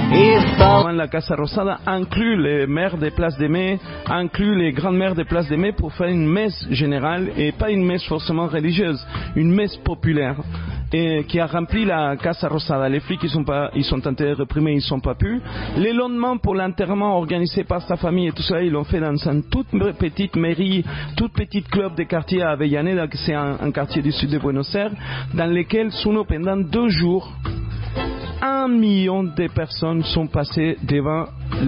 La Casa Rosada inclut les maires des places de mai, inclut les grandes mères des places de mai pour faire une messe générale et pas une messe forcément religieuse, une messe populaire. Et qui a rempli la Casa Rosada. Les flics, ils sont tentés de réprimer, ils sont pas pu. Le lendemain, pour l'enterrement organisé par sa famille et tout ça, ils l'ont fait dans une toute petite mairie, toute petite club de quartier à Avellaneda, que c'est un quartier du sud de Buenos Aires, dans lequel, pendant 2 jours, 1 million de personnes sont passées devant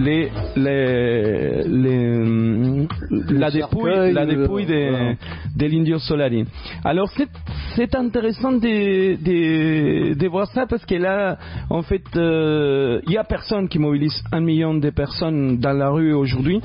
la dépouille de l'Indio Solari. Alors c'est intéressant de voir ça parce que là, en fait, il y a personne qui mobilise 1 million de personnes dans la rue aujourd'hui.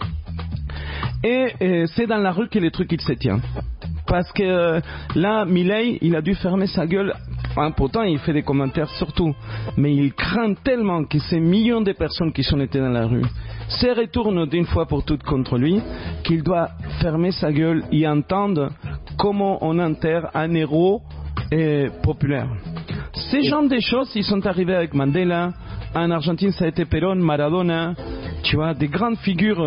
Et c'est dans la rue que le truc il se tient. Parce que là, Milei, il a dû fermer sa gueule. Enfin, pourtant, il fait des commentaires surtout. Mais il craint tellement que ces millions de personnes qui sont été dans la rue se retournent d'une fois pour toutes contre lui, qu'il doit fermer sa gueule et entendre comment on enterre un héros populaire. Ces genres de choses, ils sont arrivés avec Mandela. En Argentine, ça a été Perón, Maradona. Tu vois, des grandes figures...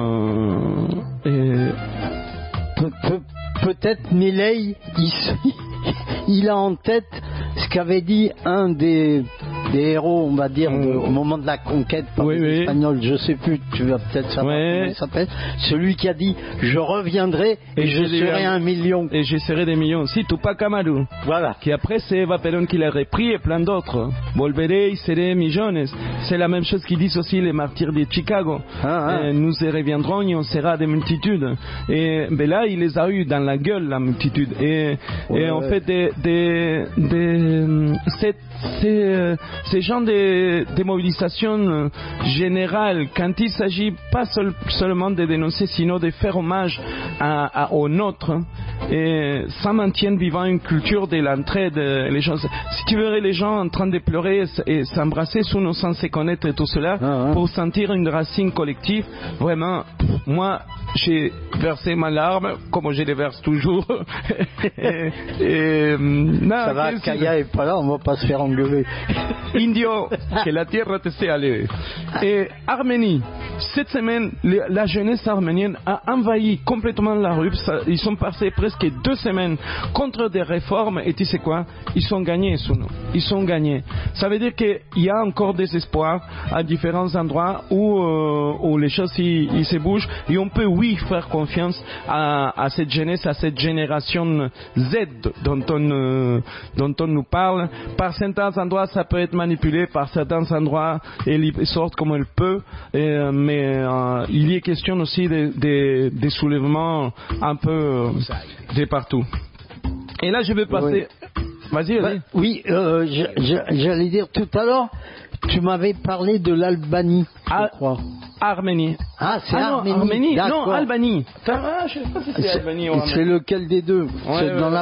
Peut-être Milei, il a en tête ce qu'avait dit un des héros, on va dire, au moment de la conquête par les Espagnols, je sais plus, tu vas peut-être savoir comment il s'appelle, celui qui a dit « Je reviendrai et je serai 1 million ». Et je serai des millions aussi, Tupac Amaru. Voilà. Qui après, c'est Eva Perón qui l'a repris et plein d'autres. Volveré y seré millones. C'est la même chose qu'ils disent aussi les martyrs de Chicago. Nous y reviendrons et on sera des multitudes. Et ben là, il les a eu dans la gueule, la multitude. Et en fait, ces gens de mobilisation générale, quand il s'agit pas seulement de dénoncer, sinon de faire hommage aux nôtres, et ça maintient vivant une culture de l'entraide. Les gens, si tu verrais les gens en train de pleurer et s'embrasser sous nos sans se connaître et tout cela, pour sentir une racine collective, vraiment, moi, j'ai versé ma larme, comme je les verse toujours. Ça va, Kaya est pas là, on va pas se faire engueuler. Indio, que la tierra te sea leve. Et Arménie, cette semaine, la jeunesse arménienne a envahi complètement la rue. Ils sont passés presque 2 semaines contre des réformes et tu sais quoi? Ils sont gagnés sous nous. Ils sont gagnés. Ça veut dire qu'il y a encore des espoirs à différents endroits où les choses ils se bougent et on peut faire confiance à cette jeunesse, à cette génération Z dont on nous parle. Par certains endroits, ça peut être manipulé, par certains endroits, elle sort comme elle peut, mais il y a question aussi des soulèvements un peu de partout. Et là, je vais passer... Vas-y. Oui, j'allais dire tout à l'heure, tu m'avais parlé de l'Albanie, je crois. Arménie. Ah, c'est Arménie. Non, Albanie. Je sais pas si c'est Albanie ou Arménie. C'est lequel des deux? C'est dans la